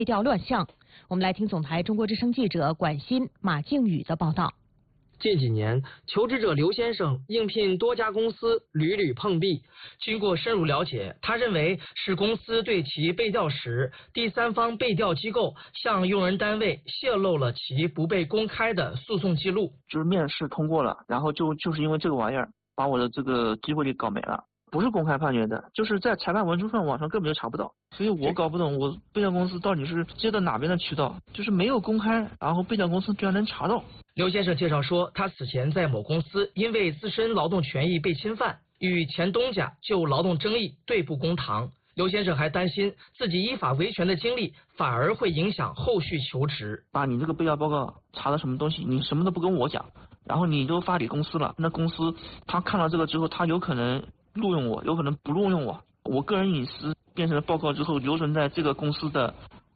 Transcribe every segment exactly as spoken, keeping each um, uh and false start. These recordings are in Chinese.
被调乱象。我们来听总台中国之声记者管鑫、马静宇的报道。 近几年，求职者刘先生应聘多家公司，屡屡碰壁。经过深入了解，他认为是公司对其被调时，第三方被调机构向用人单位泄露了其不被公开的诉讼记录。 就是面试通过了，然后就就是因为这个玩意儿，把我的这个机会给搞没了。不是公开判决的，就是在裁判文书上网上根本就查不到，所以我搞不懂我被调公司到底是接到哪边的渠道，就是没有公开，然后被调公司居然能查到。 刘先生介绍说，他此前在某公司因为自身劳动权益被侵犯，与前东家就劳动争议对簿公堂。刘先生还担心自己依法维权的经历反而会影响后续求职。 把你这个被调报告查了什么东西，你什么都不跟我讲，然后你都发给公司了，那公司他看到这个之后，他有可能录用我，有可能不录用我。我个人隐私变成了报告之后留存在这个公司的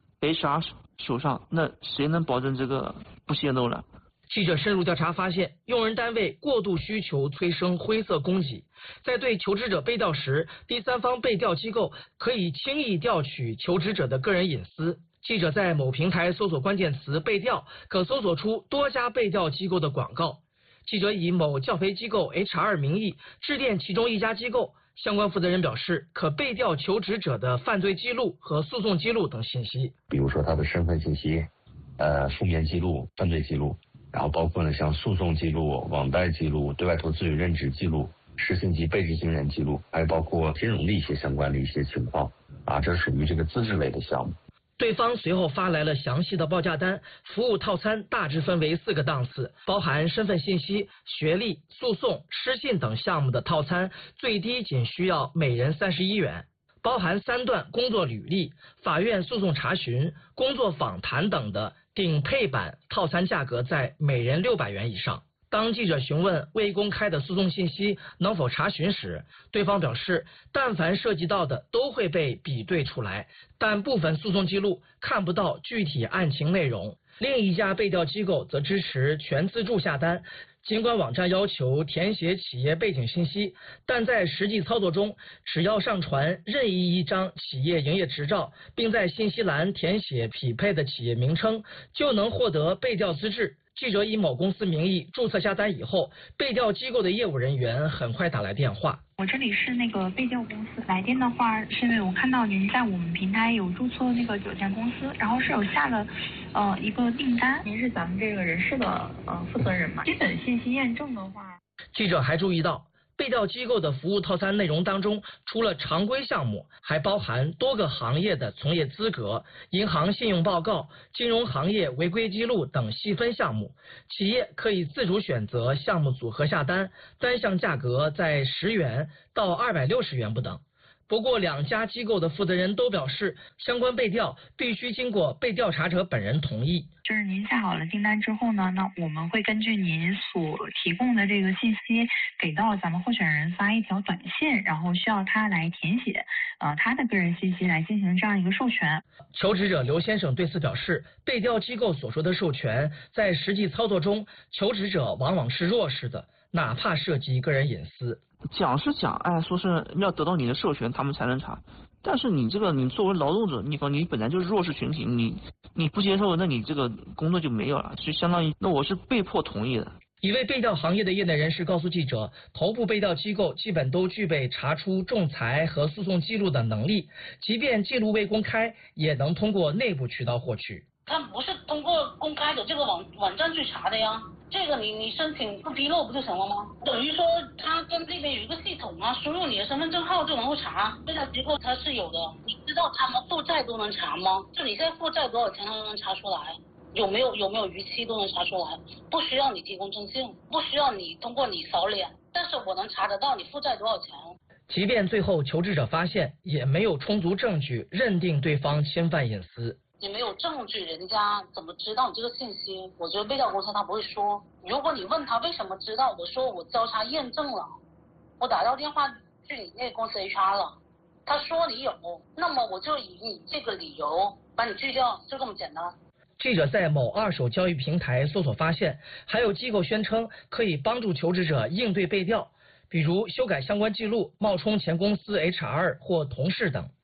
H R 手上，那谁能保证这个不泄露呢？ 记者深入调查发现，用人单位过度需求催生灰色供给，在对求职者被调时，第三方被调机构可以轻易调取求职者的个人隐私。记者在某平台搜索关键词被调，可搜索出多家被调机构的广告。记者以某教培机构 H R 名义致电其中一家机构，相关负责人表示，可被调求职者的犯罪记录和诉讼记录等信息， 比如说他的身份信息、呃负面记录、犯罪记录，然后包括呢像诉讼记录、网贷记录、对外投资与任职记录、实行及被执行人记录，还有包括金融的一些相关的一些情况啊，这属于这个资质类的项目。 对方随后发来了详细的报价单，服务套餐大致分为四个档次，包含身份信息、学历、诉讼、失信等项目的套餐，最低仅需要每人三十一元。包含三段工作履历、法院诉讼查询、工作访谈等的顶配版套餐价格在每人六百元以上。当记者询问未公开的诉讼信息能否查询时，对方表示，但凡涉及到的都会被比对出来，但部分诉讼记录看不到具体案情内容。另一家被调机构则支持全自助下单，尽管网站要求填写企业背景信息，但在实际操作中，只要上传任意一张企业营业执照，并在信息栏填写匹配的企业名称，就能获得被调资质。记者以某公司名义注册下单以后，被调机构的业务人员很快打来电话。 我这里是那个被调公司，来电的话是因为我看到您在我们平台有注册那个酒店公司，然后是有下了呃一个订单，您是咱们这个人事的呃负责人嘛？基本信息验证的话， 记者还注意到，被调机构的服务套餐内容当中，除了常规项目，还包含多个行业的从业资格、银行信用报告、金融行业违规记录等细分项目。企业可以自主选择项目组合下单，单项价格在十元到二百六十元不等。不过，两家机构的负责人都表示，相关被调必须经过被调查者本人同意。 就是您下好了订单之后呢，那我们会根据您所提供的这个信息，给到咱们候选人发一条短信，然后需要他来填写呃他的个人信息来进行这样一个授权。 求职者刘先生对此表示，被调机构所说的授权，在实际操作中，求职者往往是弱势的，哪怕涉及个人隐私。 讲是讲，哎，说是要得到你的授权，他们才能查。但是你这个，你作为劳动者，你你本来就是弱势群体，你你不接受，那你这个工作就没有了，就相当于那我是被迫同意的。 一位被调行业的业内人士告诉记者，头部被调机构基本都具备查出仲裁和诉讼记录的能力，即便记录未公开，也能通过内部渠道获取。 他不是通过公开的这个网网站去查的呀，这个你你申请不披露不就行了吗？等于说他跟这边有一个系统啊，输入你的身份证号就能够查。被调机构它是有的，你知道他们负债都能查吗？就你现在负债多少钱都能查出来，有没有有没有逾期都能查出来，不需要你提供证信，不需要你通过你扫脸，但是我能查得到你负债多少钱。 即便最后求职者发现，也没有充足证据认定对方侵犯隐私。 你没有证据，人家怎么知道你这个信息？我觉得被调公司他不会说。如果你问他为什么知道，我说我交叉验证了，我打到电话去你那公司 H R 了，他说你有，那么我就以你这个理由把你拒掉，就这么简单。 记者在某二手交易平台搜索发现，还有机构宣称可以帮助求职者应对被调，比如修改相关记录、冒充前公司 H R 或同事等。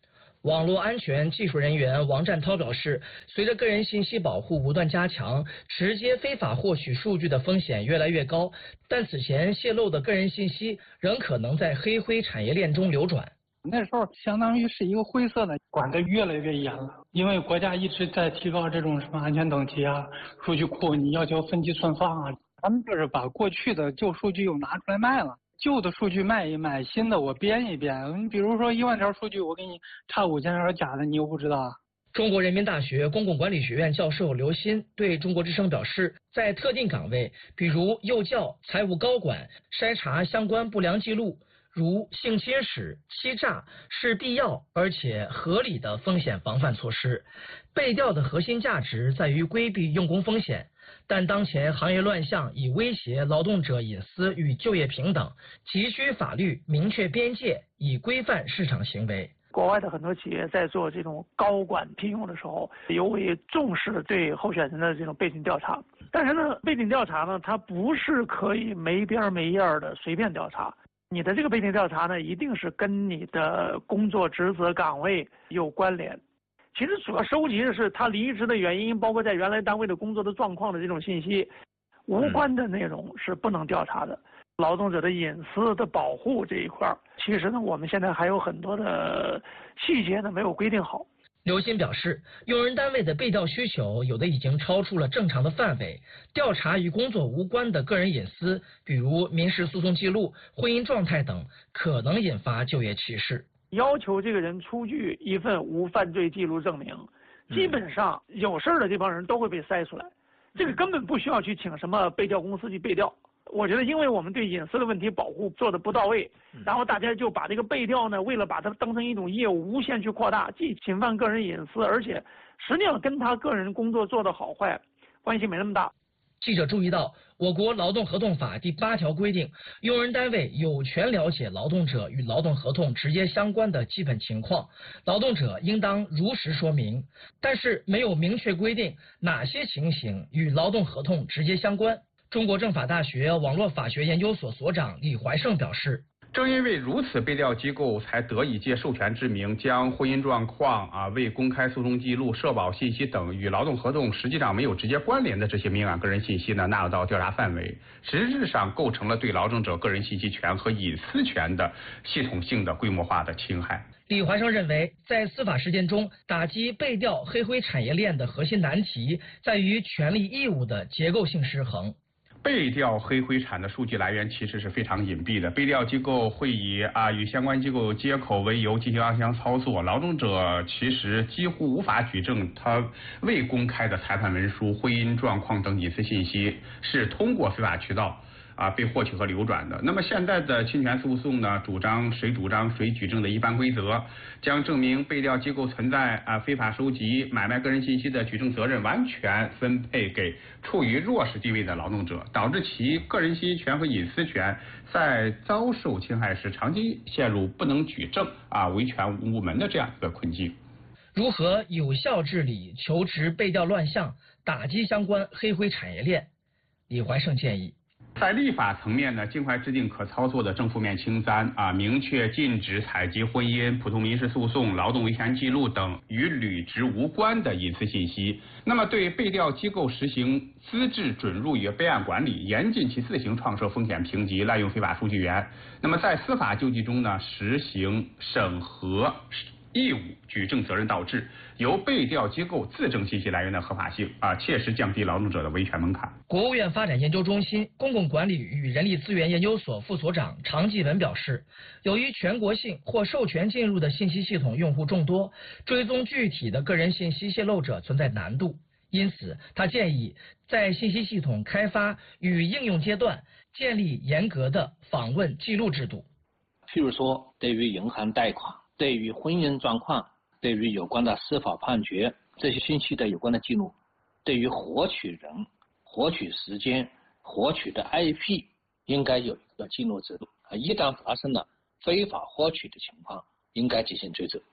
网络安全技术人员王占涛表示，随着个人信息保护不断加强，直接非法获取数据的风险越来越高，但此前泄露的个人信息仍可能在黑灰产业链中流转。 那时候相当于是一个灰色的，管得越来越严了，因为国家一直在提高这种什么安全等级啊，数据库你要求分级存放啊，咱们就是把过去的旧数据又拿出来卖了。旧的数据卖一卖，新的我编一编。你比如说一万条数据，我给你差五千条假的，你又不知道啊。 中国人民大学公共管理学院教授刘鑫对中国之声表示，在特定岗位，比如幼教、财务高管，筛查相关不良记录，如性侵史、欺诈，是必要而且合理的风险防范措施。背调的核心价值在于规避用工风险。但当前行业乱象已威胁劳动者隐私与就业平等，急需法律明确边界，以规范市场行为。 国外的很多企业在做这种高管聘用的时候，尤为重视对候选人的这种背景调查。但是呢，背景调查呢，它不是可以没边没样的随便调查。你的这个背景调查呢，一定是跟你的工作职责岗位有关联。其实主要收集的是他离职的原因，包括在原来单位的工作的状况的这种信息，无关的内容是不能调查的。劳动者的隐私的保护这一块，其实呢，我们现在还有很多的细节呢没有规定好。 刘鑫表示，用人单位的背调需求有的已经超出了正常的范围，调查与工作无关的个人隐私，比如民事诉讼记录、婚姻状态等，可能引发就业歧视。 要求这个人出具一份无犯罪记录证明，基本上有事儿的这帮人都会被筛出来，这个根本不需要去请什么背调公司去背调。我觉得，因为我们对隐私的问题保护做的不到位，然后大家就把这个背调呢，为了把它当成一种业务，无限去扩大，既侵犯个人隐私，而且实际上跟他个人工作做的好坏关系没那么大。 记者注意到，我国劳动合同法第八条规定，用人单位有权了解劳动者与劳动合同直接相关的基本情况，劳动者应当如实说明。但是没有明确规定哪些情形与劳动合同直接相关。中国政法大学网络法学研究所所长李怀胜表示， 正因为如此，背调机构才得以借授权之名，将婚姻状况啊、未公开诉讼记录、社保信息等与劳动合同实际上没有直接关联的这些敏感个人信息呢，纳入到调查范围，实质上构成了对劳动者个人信息权和隐私权的系统性的规模化的侵害。 李怀胜认为，在司法实践中，打击背调黑灰产业链的核心难题在于权利义务的结构性失衡。 背调黑灰产的数据来源其实是非常隐蔽的，背调机构会以啊与相关机构接口为由进行暗箱操作，劳动者其实几乎无法举证他未公开的裁判文书、婚姻状况等隐私信息是通过非法渠道啊被获取和流转的。那么现在的侵权诉讼呢，主张谁主张谁举证的一般规则，将证明背调机构存在啊非法收集、买卖个人信息的举证责任完全分配给处于弱势地位的劳动者，导致其个人信息权和隐私权在遭受侵害时长期陷入不能举证啊维权无门的这样一个困境。 如何有效治理求职背调乱象，打击相关黑灰产业链？李怀胜建议， 在立法层面呢，尽快制定可操作的正负面清单啊，明确禁止采集婚姻、普通民事诉讼、劳动维权记录等与履职无关的隐私信息。那么，对背调机构实行资质准入与备案管理，严禁其自行创设风险评级、滥用非法数据源。那么，在司法救济中呢，实行审核义务举证责任倒置，由背调机构自证信息来源的合法性啊，切实降低劳动者的维权门槛。 国务院发展研究中心公共管理与人力资源研究所副所长常继文表示，由于全国性或授权进入的信息系统用户众多，追踪具体的个人信息泄露者存在难度，因此他建议在信息系统开发与应用阶段建立严格的访问记录制度。 譬如说，对于银行贷款、对于婚姻状况、对于有关的司法判决这些信息的有关的记录，对于获取人、获取时间、获取的 I P 应该有一个记录制度啊，一旦发生了非法获取的情况，应该进行追责。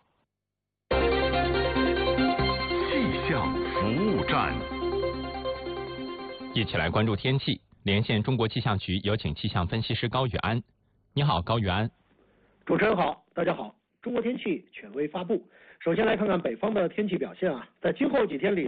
气象服务站，一起来关注天气。连线中国气象局，有请气象分析师高宇安。你好，高宇安。 主持人好，大家好。中国天气权威发布， 首先来看看北方的天气表现啊，在今后几天里。